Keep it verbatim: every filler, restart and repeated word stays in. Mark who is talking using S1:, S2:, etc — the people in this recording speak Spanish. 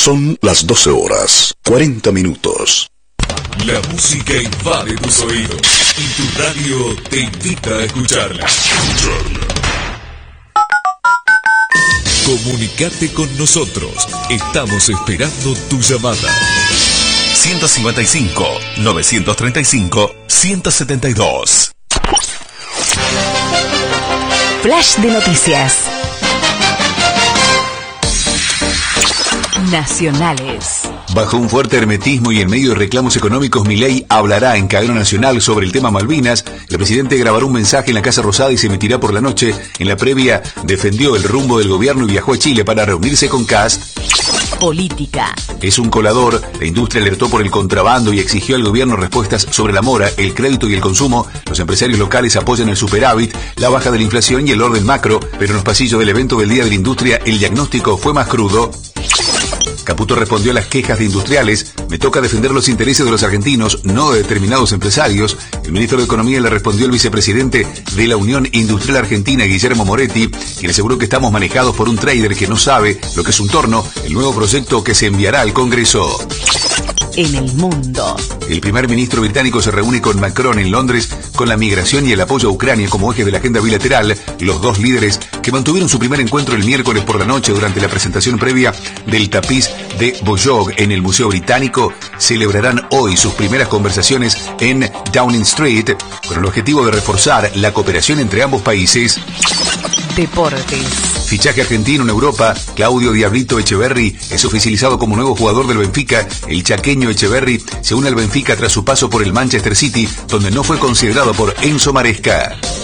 S1: Son las doce horas, cuarenta minutos.
S2: La música invade tus oídos y tu radio te invita a escucharla. Escucharla. Comunicate con nosotros. Estamos esperando tu llamada.
S3: ciento cincuenta y cinco, novecientos treinta y cinco, ciento setenta y dos.
S4: Flash de noticias. Nacionales.
S5: Bajo un fuerte hermetismo y en medio de reclamos económicos, Milei hablará en cadena nacional sobre el tema Malvinas. El presidente grabará un mensaje en la Casa Rosada y se emitirá por la noche. En la previa, defendió el rumbo del gobierno y viajó a Chile para reunirse con Kast.
S4: Política.
S5: Es un colador. La industria alertó por el contrabando y exigió al gobierno respuestas sobre la mora, el crédito y el consumo. Los empresarios locales apoyan el superávit, la baja de la inflación y el orden macro, pero en los pasillos del evento del Día de la Industria el diagnóstico fue más crudo. Caputo respondió a las quejas de industriales. Me toca defender los intereses de los argentinos, no de determinados empresarios. El ministro de Economía le respondió al vicepresidente de la Unión Industrial Argentina, Guillermo Moretti, quien aseguró que estamos manejados por un trader que no sabe lo que es un torno, el nuevo proyecto que se enviará al Congreso.
S4: En el mundo.
S5: El primer ministro británico se reúne con Macron en Londres con la migración y el apoyo a Ucrania como eje de la agenda bilateral. Los dos líderes, que mantuvieron su primer encuentro el miércoles por la noche durante la presentación previa del tapiz de Bojog en el Museo Británico, celebrarán hoy sus primeras conversaciones en Downing Street con el objetivo de reforzar la cooperación entre ambos países.
S4: Deportes.
S5: Fichaje argentino en Europa. Claudio Diablito Echeverri es oficializado como nuevo jugador del Benfica. El chaqueño Echeverri se une al Benfica tras su paso por el Manchester City, donde no fue considerado por Enzo Maresca.